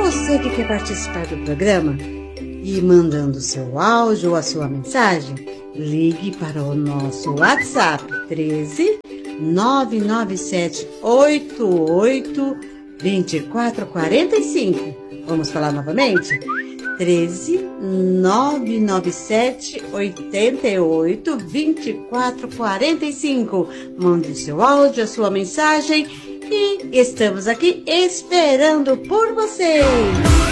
você que quer participar do programa e mandando seu áudio ou a sua mensagem, ligue para o nosso WhatsApp 13 997 88 2445. Vamos falar novamente? 13 997 88 2445. Mande seu áudio, a sua mensagem e estamos aqui esperando por vocês.